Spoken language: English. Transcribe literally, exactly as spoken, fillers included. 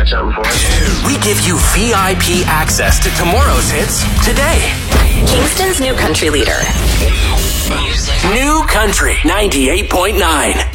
something for us? We give you V I P access to tomorrow's hits today. Kingston's new country leader. New Country ninety-eight point nine.